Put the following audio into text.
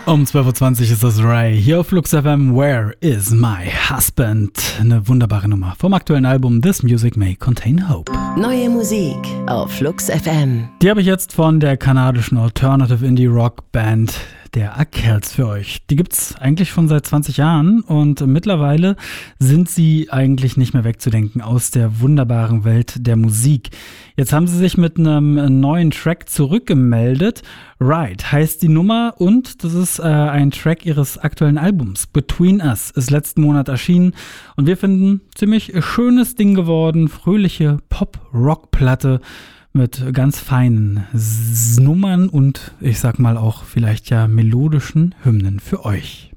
Um 12.20 Uhr ist das Ray hier auf Flux FM. Where is my husband? Eine wunderbare Nummer vom aktuellen Album This Music May Contain Hope. Neue Musik auf Flux FM. Die habe ich jetzt von der kanadischen Alternative Indie Rock Band der Akerls für euch. Die gibt's eigentlich schon seit 20 Jahren und mittlerweile sind sie eigentlich nicht mehr wegzudenken aus der wunderbaren Welt der Musik. Jetzt haben sie sich mit einem neuen Track zurückgemeldet. Right heißt die Nummer und das ist ein Track ihres aktuellen Albums. Between Us ist letzten Monat erschienen und wir finden ziemlich schönes Ding geworden. Fröhliche Pop-Rock-Platte mit ganz feinen Nummern und ich sag mal auch vielleicht ja melodischen Hymnen für euch.